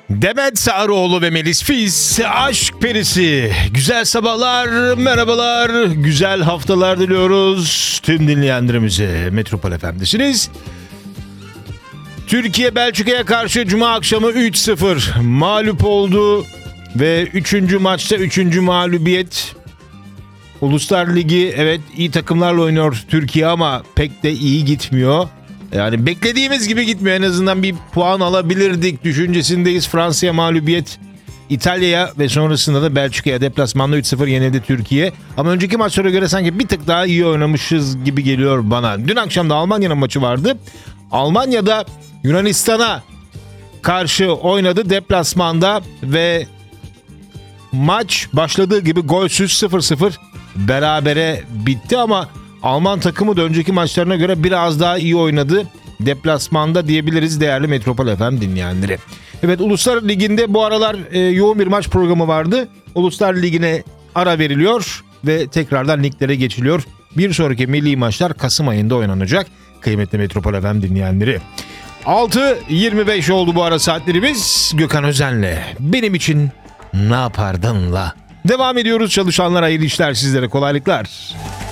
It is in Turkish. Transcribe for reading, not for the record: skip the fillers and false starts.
Demet Sağaroğlu ve Melis Fiz, aşk perisi. Güzel sabahlar, merhabalar, güzel haftalar diliyoruz tüm dinleyenlerimize. Metropol FM'desiniz. Türkiye Belçika'ya karşı Cuma akşamı 3-0 mağlup oldu ve 3. maçta 3. mağlubiyet. Uluslar Ligi, evet, iyi takımlarla oynuyor Türkiye ama pek de iyi gitmiyor. Yani beklediğimiz gibi gitmiyor. En azından bir puan alabilirdik düşüncesindeyiz. Fransa'ya mağlubiyet, İtalya'ya ve sonrasında da Belçika'ya deplasmanda 3-0 yenildi Türkiye. Ama önceki maçlara göre sanki bir tık daha iyi oynamışız gibi geliyor bana. Dün akşam da Almanya'nın maçı vardı. Almanya'da Yunanistan'a karşı oynadı deplasmanda ve maç başladığı gibi golsüz 0-0 berabere bitti ama Alman takımı da önceki maçlarına göre biraz daha iyi oynadı deplasmanda diyebiliriz değerli Metropol FM dinleyenleri. Evet, Uluslar Ligi'nde bu aralar yoğun bir maç programı vardı. Uluslar Ligi'ne ara veriliyor ve tekrardan liglere geçiliyor. Bir sonraki milli maçlar Kasım ayında oynanacak kıymetli Metropol FM dinleyenleri. 6.25 oldu bu ara saatlerimiz. Gökhan Özen'le Benim için ne yapardın'la devam ediyoruz. Çalışanlar hayırlı işler, sizlere kolaylıklar.